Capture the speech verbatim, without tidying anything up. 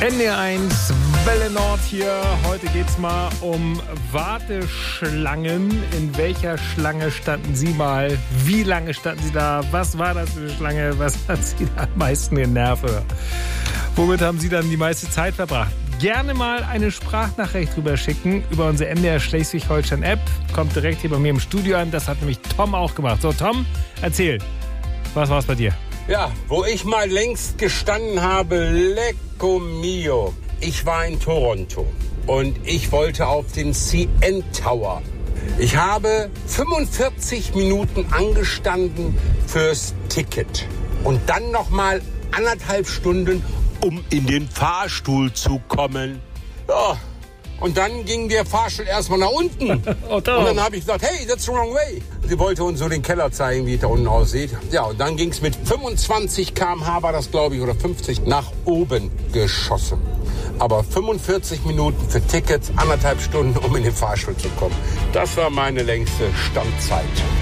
N D R eins, Welle Nord hier. Heute geht's mal um Warteschlangen. In welcher Schlange standen Sie mal? Wie lange standen Sie da? Was war das für eine Schlange? Was hat Sie da am meisten genervt? Womit haben Sie dann die meiste Zeit verbracht? Gerne mal eine Sprachnachricht drüber schicken über unsere N D R Schleswig-Holstein-App. Kommt direkt hier bei mir im Studio an. Das hat nämlich Tom auch gemacht. So, Tom, erzähl. Was war's bei dir? Ja, wo ich mal längst gestanden habe, Lecco mio. Ich war in Toronto und ich wollte auf den C N Tower. Ich habe fünfundvierzig Minuten angestanden fürs Ticket und dann noch mal anderthalb Stunden, um in den Fahrstuhl zu kommen. Ja, und dann ging der Fahrstuhl erstmal nach unten. Oh, und dann habe ich gesagt, hey, that's the wrong way. Sie wollte uns so den Keller zeigen, wie es da unten aussieht. Ja, und dann ging es mit fünfundzwanzig Kilometer pro Stunde, war das glaube ich, oder fünfzig, nach oben geschossen. Aber fünfundvierzig Minuten für Tickets, anderthalb Stunden, um in den Fahrstuhl zu kommen. Das war meine längste Standzeit.